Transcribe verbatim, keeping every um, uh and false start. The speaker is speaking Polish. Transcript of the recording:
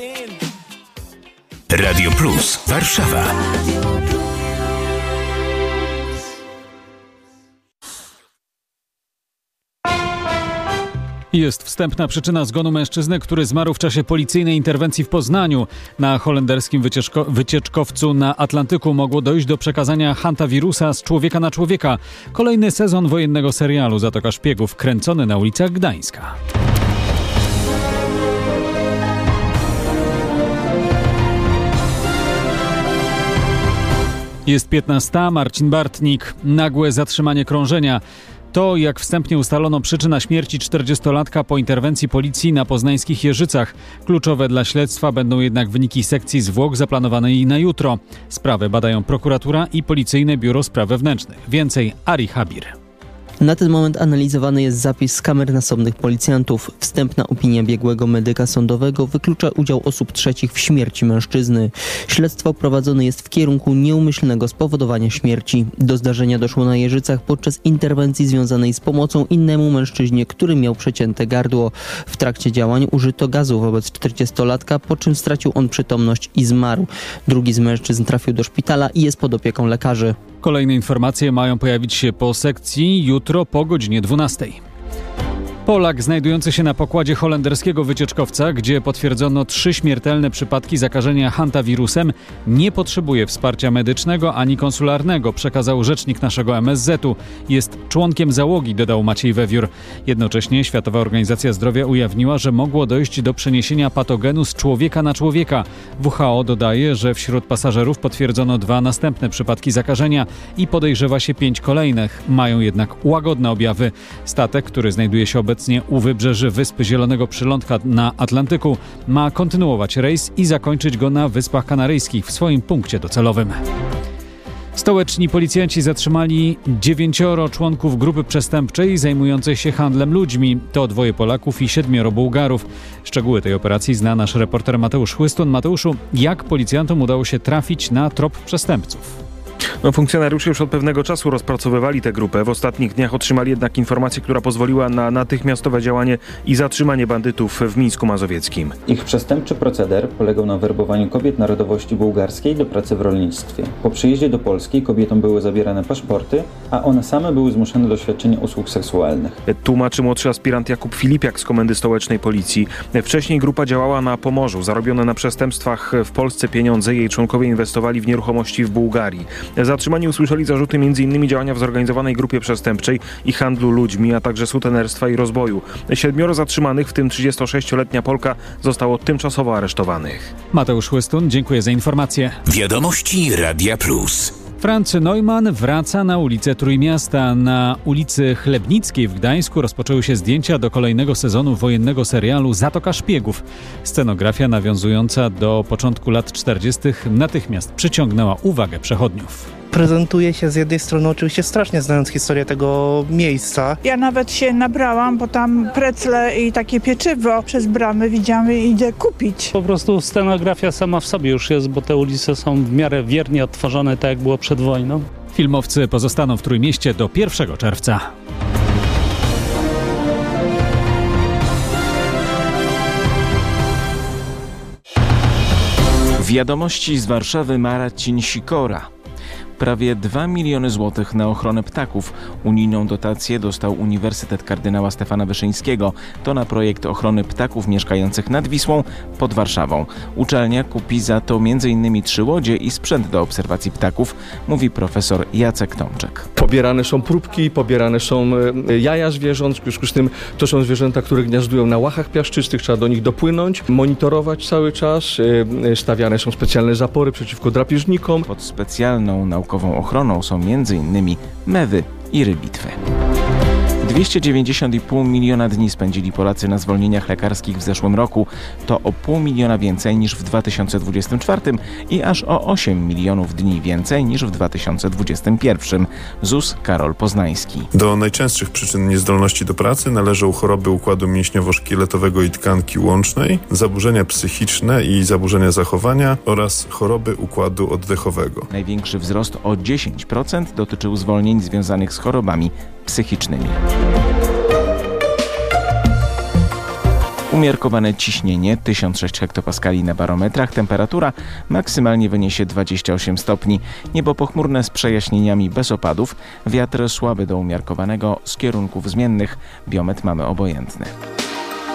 Radio Plus Warszawa. Jest wstępna przyczyna zgonu mężczyzny, który zmarł w czasie policyjnej interwencji w Poznaniu. Na holenderskim wycieczko- wycieczkowcu na Atlantyku mogło dojść do przekazania hantawirusa z człowieka na człowieka. Kolejny sezon wojennego serialu Zatoka Szpiegów, kręcony na ulicach Gdańska. Jest piętnasta. Marcin Bartnik. Nagłe zatrzymanie krążenia. To, jak wstępnie ustalono, przyczyna śmierci czterdziestolatka po interwencji policji na poznańskich Jeżycach. Kluczowe dla śledztwa będą jednak wyniki sekcji zwłok zaplanowanej na jutro. Sprawę badają prokuratura i Policyjne Biuro Spraw Wewnętrznych. Więcej Ari Habir. Na ten moment analizowany jest zapis z kamer nasobnych policjantów. Wstępna opinia biegłego medyka sądowego wyklucza udział osób trzecich w śmierci mężczyzny. Śledztwo prowadzone jest w kierunku nieumyślnego spowodowania śmierci. Do zdarzenia doszło na Jeżycach podczas interwencji związanej z pomocą innemu mężczyźnie, który miał przecięte gardło. W trakcie działań użyto gazu wobec czterdziestolatka, po czym stracił on przytomność i zmarł. Drugi z mężczyzn trafił do szpitala i jest pod opieką lekarzy. Kolejne informacje mają pojawić się po sekcji jutro po godzinie dwunastej. Polak znajdujący się na pokładzie holenderskiego wycieczkowca, gdzie potwierdzono trzy śmiertelne przypadki zakażenia hantawirusem, nie potrzebuje wsparcia medycznego ani konsularnego, przekazał rzecznik naszego M S Z u. Jest członkiem załogi, dodał Maciej Wewiór. Jednocześnie Światowa Organizacja Zdrowia ujawniła, że mogło dojść do przeniesienia patogenu z człowieka na człowieka. W H O dodaje, że wśród pasażerów potwierdzono dwa następne przypadki zakażenia i podejrzewa się pięć kolejnych. Mają jednak łagodne objawy. Statek, który znajduje się obecnie Obecnie u wybrzeży Wyspy Zielonego Przylądka na Atlantyku, ma kontynuować rejs i zakończyć go na Wyspach Kanaryjskich w swoim punkcie docelowym. Stołeczni policjanci zatrzymali dziewięcioro członków grupy przestępczej zajmującej się handlem ludźmi. To dwoje Polaków i siedmioro Bułgarów. Szczegóły tej operacji zna nasz reporter Mateusz Chłystun. Mateuszu, jak policjantom udało się trafić na trop przestępców? No, funkcjonariusze już od pewnego czasu rozpracowywali tę grupę. W ostatnich dniach otrzymali jednak informację, która pozwoliła na natychmiastowe działanie i zatrzymanie bandytów w Mińsku Mazowieckim. Ich przestępczy proceder polegał na werbowaniu kobiet narodowości bułgarskiej do pracy w rolnictwie. Po przyjeździe do Polski kobietom były zabierane paszporty, a one same były zmuszone do świadczenia usług seksualnych. Tłumaczy młodszy aspirant Jakub Filipiak z Komendy Stołecznej Policji. Wcześniej grupa działała na Pomorzu. Zarobione na przestępstwach w Polsce pieniądze jej członkowie inwestowali w nieruchomości w Bułgarii. Zatrzymani usłyszeli zarzuty między innymi działania w zorganizowanej grupie przestępczej i handlu ludźmi, a także sutenerstwa i rozboju. Siedmioro zatrzymanych, w tym trzydziestosześcioletnia Polka, zostało tymczasowo aresztowanych. Mateusz Chłystun, dziękuję za informację. Wiadomości Radia Plus. Franz Neumann wraca na ulicę Trójmiasta. Na ulicy Chlebnickiej w Gdańsku rozpoczęły się zdjęcia do kolejnego sezonu wojennego serialu Zatoka Szpiegów. Scenografia nawiązująca do początku lat czterdziestych natychmiast przyciągnęła uwagę przechodniów. Prezentuje się z jednej strony oczywiście strasznie, znając historię tego miejsca. Ja nawet się nabrałam, bo tam precle i takie pieczywo przez bramy widziałam i idę kupić. Po prostu scenografia sama w sobie już jest, bo te ulice są w miarę wiernie odtworzone, tak jak było przed wojną. Filmowcy pozostaną w Trójmieście do pierwszego czerwca. Wiadomości z Warszawy, Marcin Sikora. Prawie dwa miliony złotych na ochronę ptaków. Unijną dotację dostał Uniwersytet Kardynała Stefana Wyszyńskiego. To na projekt ochrony ptaków mieszkających nad Wisłą pod Warszawą. Uczelnia kupi za to między innymi trzy łodzie i sprzęt do obserwacji ptaków, mówi profesor Jacek Tomczek. Pobierane są próbki, pobierane są jaja zwierząt, w związku z tym to są zwierzęta, które gniazdują na łachach piaszczystych, trzeba do nich dopłynąć, monitorować cały czas, stawiane są specjalne zapory przeciwko drapieżnikom. Pod specjalną naukową ochroną są między innymi mewy i rybitwy. dwieście dziewięćdziesiąt i pół miliona dni spędzili Polacy na zwolnieniach lekarskich w zeszłym roku. To o pół miliona więcej niż w dwa tysiące dwudziestym czwartym i aż o osiem milionów dni więcej niż w dwa tysiące dwudziestym pierwszym. Z U S Karol Poznański. Do najczęstszych przyczyn niezdolności do pracy należą choroby układu mięśniowo-szkieletowego i tkanki łącznej, zaburzenia psychiczne i zaburzenia zachowania oraz choroby układu oddechowego. Największy wzrost o dziesięć procent dotyczył zwolnień związanych z chorobami psychicznymi. Umiarkowane ciśnienie tysiąc sześć hektopaskali na barometrach, temperatura maksymalnie wyniesie dwadzieścia osiem stopni. Niebo pochmurne z przejaśnieniami bez opadów, wiatr słaby do umiarkowanego z kierunków zmiennych, biometr mamy obojętny.